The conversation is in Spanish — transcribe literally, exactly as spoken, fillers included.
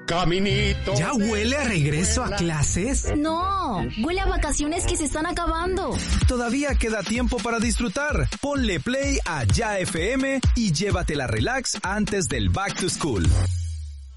Caminito. ¿Ya huele a regreso a clases? No, huele a vacaciones que se están acabando. Todavía queda tiempo para disfrutar. Ponle play a Ya F M y llévatela relax antes del Back to School.